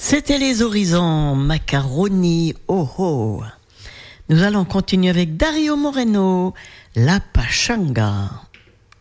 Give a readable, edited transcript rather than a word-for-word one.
C'était les horizons, Macaroni, oh oh. Nous allons continuer avec Dario Moreno, La Pachanga.